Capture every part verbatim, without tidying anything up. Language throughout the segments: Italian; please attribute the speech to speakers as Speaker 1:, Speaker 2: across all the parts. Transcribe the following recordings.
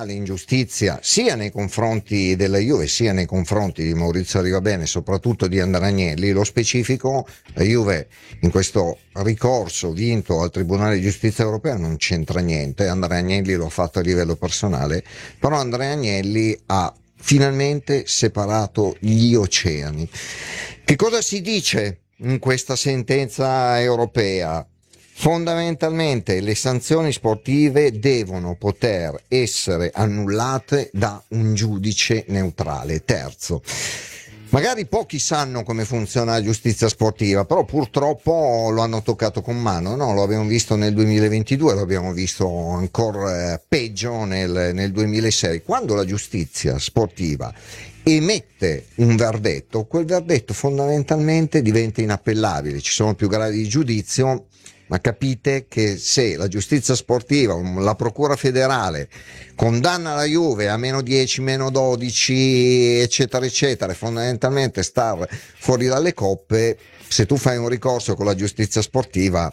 Speaker 1: totale ingiustizia sia nei confronti della Juve sia nei confronti di Maurizio Arrivabene, soprattutto di Andrea Agnelli. Lo specifico: la Juve in questo ricorso vinto al Tribunale di Giustizia Europea non c'entra niente, Andrea Agnelli lo ha fatto a livello personale, però Andrea Agnelli ha finalmente separato gli oceani. Che cosa si dice in questa sentenza europea? Fondamentalmente le sanzioni sportive devono poter essere annullate da un giudice neutrale, terzo. Magari pochi sanno come funziona la giustizia sportiva, però purtroppo lo hanno toccato con mano, no? Lo abbiamo visto nel duemilaventidue, lo abbiamo visto ancora peggio nel, nel duemilasei. Quando la giustizia sportiva emette un verdetto, quel verdetto fondamentalmente diventa inappellabile, ci sono più gradi di giudizio. Ma capite che se la giustizia sportiva, la procura federale condanna la Juve a meno dieci, meno dodici, eccetera eccetera, e fondamentalmente star fuori dalle coppe, se tu fai un ricorso con la giustizia sportiva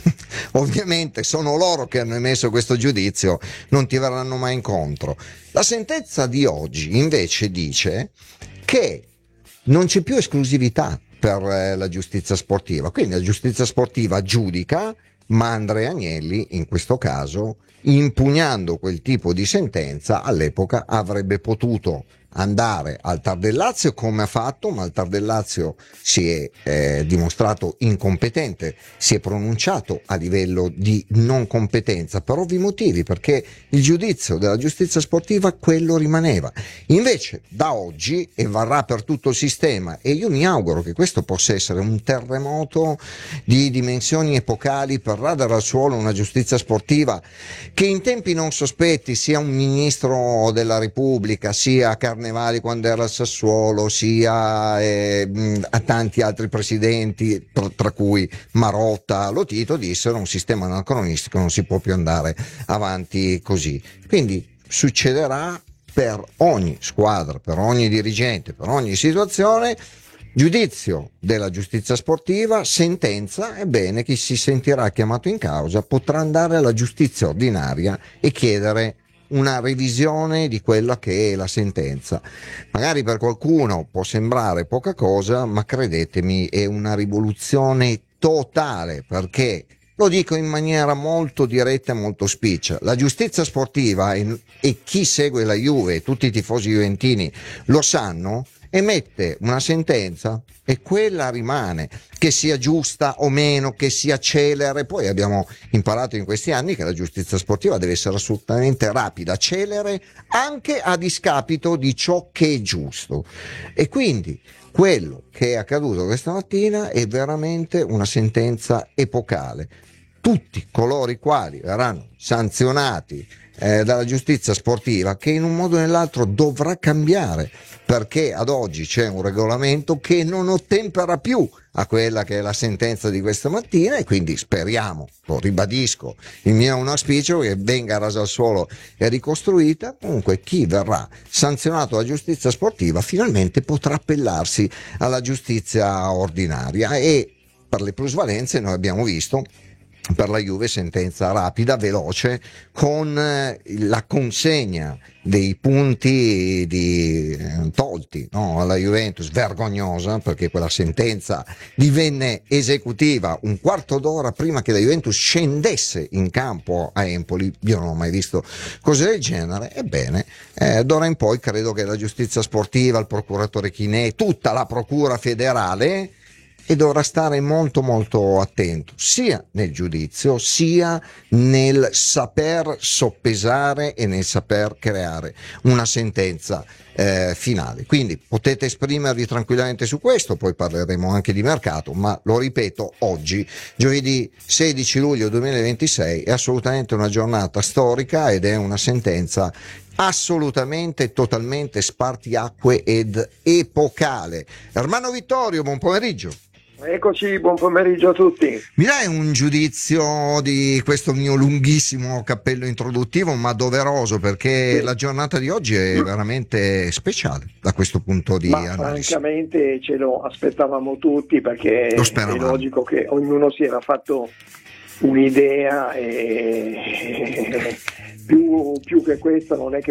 Speaker 1: ovviamente sono loro che hanno emesso questo giudizio, non ti verranno mai incontro. La sentenza di oggi invece dice che non c'è più esclusività per la giustizia sportiva, quindi la giustizia sportiva giudica, ma Andrea Agnelli in questo caso, impugnando quel tipo di sentenza, all'epoca avrebbe potuto andare al T A R del Lazio, come ha fatto, ma il T A R del Lazio si è eh, dimostrato incompetente, si è pronunciato a livello di non competenza per ovvi motivi, perché il giudizio della giustizia sportiva quello rimaneva. Invece da oggi, e varrà per tutto il sistema, e io mi auguro che questo possa essere un terremoto di dimensioni epocali per radere al suolo una giustizia sportiva che in tempi non sospetti, sia un ministro della Repubblica, sia Carnevali quando era al Sassuolo, sia eh, a tanti altri presidenti, tra, tra cui Marotta, Lotito, dissero un sistema anacronistico, non si può più andare avanti così. Quindi succederà per ogni squadra, per ogni dirigente, per ogni situazione. Giudizio della giustizia sportiva, sentenza, ebbene chi si sentirà chiamato in causa potrà andare alla giustizia ordinaria e chiedere una revisione di quella che è la sentenza. Magari per qualcuno può sembrare poca cosa, ma credetemi è una rivoluzione totale, perché lo dico in maniera molto diretta e molto spiccia: la giustizia sportiva, e, e chi segue la Juve, tutti i tifosi juventini lo sanno, emette una sentenza e quella rimane, che sia giusta o meno, che sia celere. Poi abbiamo imparato in questi anni che la giustizia sportiva deve essere assolutamente rapida, celere, anche a discapito di ciò che è giusto. E quindi quello che è accaduto questa mattina è veramente una sentenza epocale. Tutti coloro i quali verranno sanzionati eh, dalla giustizia sportiva, che in un modo o nell'altro dovrà cambiare, perché ad oggi c'è un regolamento che non ottempera più a quella che è la sentenza di questa mattina, e quindi speriamo, lo ribadisco, il mio è un auspicio, che venga rasa al suolo e ricostruita. Comunque chi verrà sanzionato dalla giustizia sportiva finalmente potrà appellarsi alla giustizia ordinaria, e per le plusvalenze noi abbiamo visto per la Juve sentenza rapida, veloce, con la consegna dei punti di, eh, tolti no, alla Juventus, vergognosa, perché quella sentenza divenne esecutiva un quarto d'ora prima che la Juventus scendesse in campo a Empoli. Io non ho mai visto cose del genere. Ebbene, eh, d'ora in poi credo che la giustizia sportiva, il procuratore Chinè, tutta la procura federale, e dovrà stare molto molto attento sia nel giudizio sia nel saper soppesare e nel saper creare una sentenza eh, finale. Quindi potete esprimervi tranquillamente su questo, poi parleremo anche di mercato, ma lo ripeto, oggi, giovedì sedici luglio duemilaventisei, è assolutamente una giornata storica ed è una sentenza assolutamente, totalmente spartiacque ed epocale. Ermanno Vittorio, buon pomeriggio.
Speaker 2: Eccoci, buon pomeriggio a tutti.
Speaker 1: Mi dai un giudizio di questo mio lunghissimo cappello introduttivo, ma doveroso, perché
Speaker 2: Sì.
Speaker 1: La giornata di oggi è veramente speciale da questo punto di
Speaker 2: Ma
Speaker 1: analisi.
Speaker 2: francamente ce lo aspettavamo tutti, perché
Speaker 1: Lo
Speaker 2: è
Speaker 1: speravamo.
Speaker 2: logico che ognuno si era fatto un'idea, e più, più che questo non è che